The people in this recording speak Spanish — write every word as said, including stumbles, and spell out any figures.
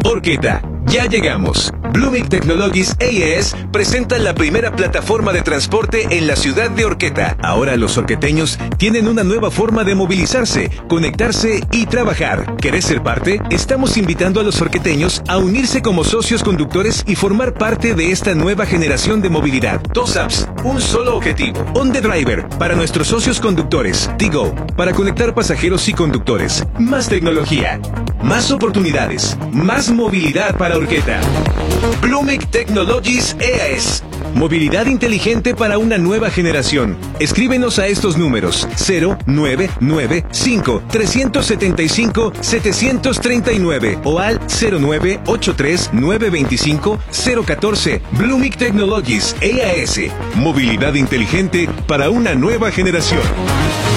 Orqueta, ya llegamos. Blooming Technologies A S presenta la primera plataforma de transporte en la ciudad de Orqueta. Ahora los orqueteños tienen una nueva forma de movilizarse, conectarse y trabajar. ¿Querés ser parte? Estamos invitando a los orqueteños a unirse como socios conductores y formar parte de esta nueva generación de movilidad. Dos apps, un solo objetivo. On the Driver, para nuestros socios conductores. Tigo, para conectar pasajeros y conductores. Más tecnología, más oportunidades, más movilidad para Orqueta. Blooming Technologies A S. Movilidad inteligente para una nueva generación. Escríbenos a estos números: cero nueve nueve cinco, tres siete cinco, siete tres nueve o al cero nueve ocho tres nueve dos cinco, cero uno cuatro. Blooming Technologies A S. Movilidad inteligente para una nueva generación.